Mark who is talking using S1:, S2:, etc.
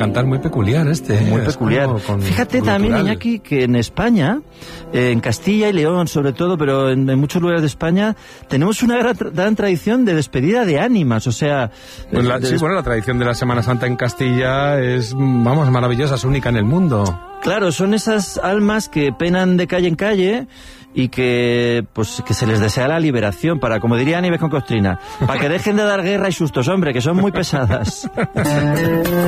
S1: cantar muy peculiar
S2: Muy peculiar. Fíjate
S1: cultural.
S2: también, Iñaki, que en España, en Castilla y León sobre todo, pero en muchos lugares de España, tenemos una gran tradición de despedida de ánimas, o sea...
S1: Pues la tradición de la Semana Santa en Castilla es, vamos, maravillosa, es única en el mundo.
S2: Claro, son esas almas que penan de calle en calle y que se les desea la liberación para, como diría Aníbal con Costrina, para que dejen de dar guerra y sustos, hombre, que son muy pesadas.